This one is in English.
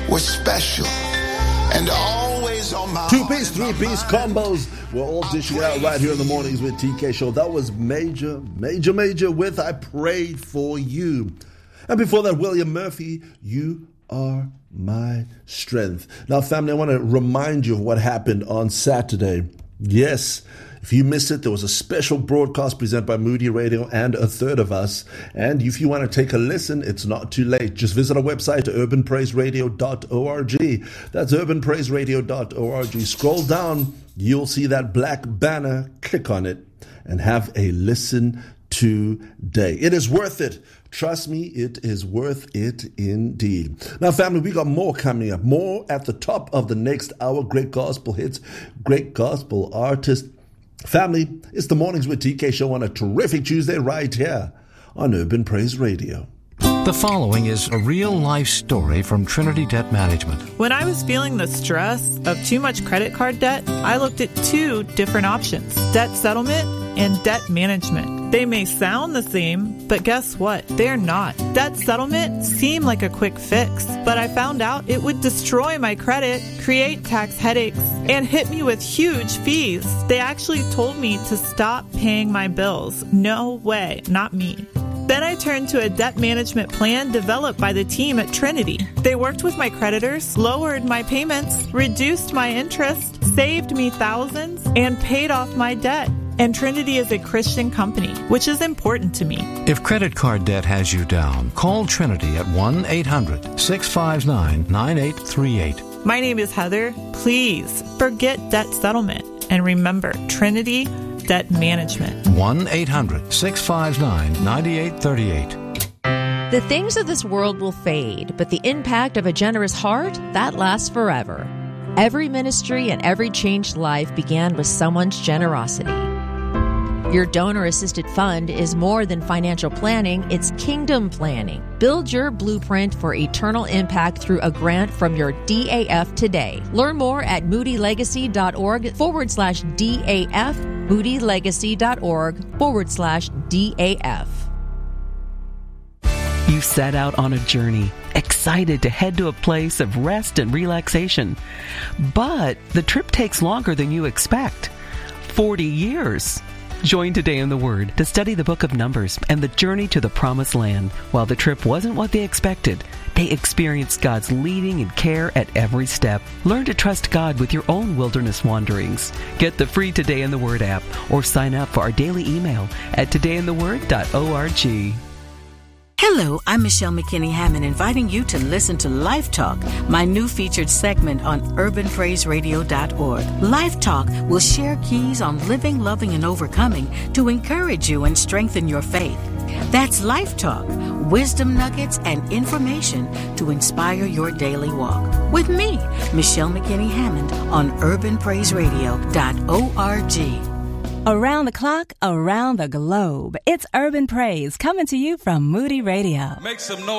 was special and always on my Two-piece, three-piece combos. We're all dishing out right here in the mornings with TK Show. That was Major with I Prayed For You. And before that, William Murphy, You Are My Strength. Now, family, I want to remind you of what happened on Saturday. Yes, if you missed it, there was a special broadcast presented by Moody Radio and A Third of Us. And if you want to take a listen, it's not too late. Just visit our website, urbanpraiseradio.org. That's urbanpraiseradio.org. Scroll down, you'll see that black banner. Click on it and have a listen today. It is worth it. Trust me, it is worth it indeed. Now, family, we got more coming up. More at the top of the next hour. Great gospel hits, great gospel artists. Family, it's the Mornings with TK Show on a terrific Tuesday right here on Urban Praise Radio. The following is a real-life story from Trinity Debt Management. When I was feeling the stress of too much credit card debt, I looked at two different options: debt settlement and debt management. They may sound the same, but guess what? They're not. Debt settlement seemed like a quick fix, but I found out it would destroy my credit, create tax headaches, and hit me with huge fees. They actually told me to stop paying my bills. No way, not me. Then I turned to a debt management plan developed by the team at Trinity. They worked with my creditors, lowered my payments, reduced my interest, saved me thousands, and paid off my debt. And Trinity is a Christian company, which is important to me. If credit card debt has you down, call Trinity at 1-800-659-9838. My name is Heather. Please forget debt settlement and remember Trinity Debt Management. 1-800-659-9838. The things of this world will fade, but the impact of a generous heart, that lasts forever. Every ministry and every changed life began with someone's generosity. Your donor-assisted fund is more than financial planning, it's kingdom planning. Build your blueprint for eternal impact through a grant from your DAF today. Learn more at moodylegacy.org/DAF, moodylegacy.org/DAF. You set out on a journey, excited to head to a place of rest and relaxation. But the trip takes longer than you expect. 40 years. Join Today in the Word to study the book of Numbers and the journey to the Promised Land. While the trip wasn't what they expected, they experienced God's leading and care at every step. Learn to trust God with your own wilderness wanderings. Get the free Today in the Word app or sign up for our daily email at todayintheword.org. Hello, I'm Michelle McKinney Hammond, inviting you to listen to Life Talk, my new featured segment on urbanpraiseradio.org. Life Talk will share keys on living, loving, and overcoming to encourage you and strengthen your faith. That's Life Talk, wisdom nuggets and information to inspire your daily walk. With me, Michelle McKinney Hammond on urbanpraiseradio.org. Around the clock, around the globe, it's Urban Praise coming to you from Moody Radio. Make some noise.